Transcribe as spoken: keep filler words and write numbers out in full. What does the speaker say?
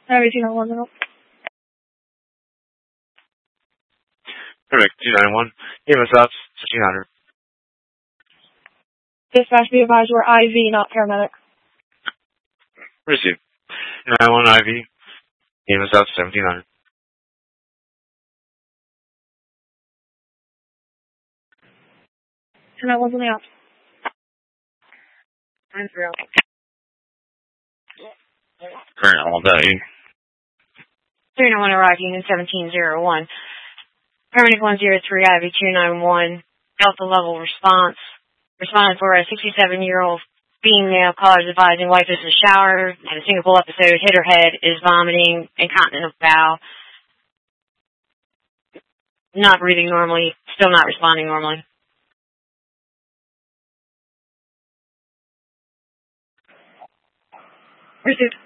Ivy two nine one, no. Correct, two nine one. E M S ops, fifteen hundred. Dispatch, be advised, we're I V, not paramedic. Received. two nine one I V. E M S ops, seventeen hundred. two nine one's on the ops. nine three oh. Current all day. three nine one arrived, Unit seventeen oh one. Paramedic one zero three, I V two nine one, Delta level response. Responded for a sixty-seven-year-old female, caller advising wife is in the shower, had a single episode, hit her head, is vomiting, incontinent of bowel, not breathing normally, still not responding normally. Received.